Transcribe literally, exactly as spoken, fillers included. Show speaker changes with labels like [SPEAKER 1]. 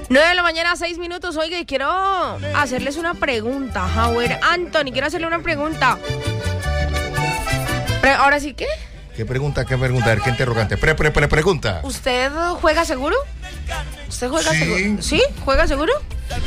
[SPEAKER 1] nueve de la mañana, seis minutos. Oiga, y quiero hacerles una pregunta. Howard Anthony, quiero hacerle una pregunta. Pre- ¿Ahora sí qué?
[SPEAKER 2] ¿Qué pregunta? ¿Qué pregunta? A ver, ¿qué interrogante? Pre, pre, pre, pregunta.
[SPEAKER 1] ¿Usted juega seguro? ¿Usted juega
[SPEAKER 2] Sí.
[SPEAKER 1] seguro? ¿Sí? ¿Juega seguro?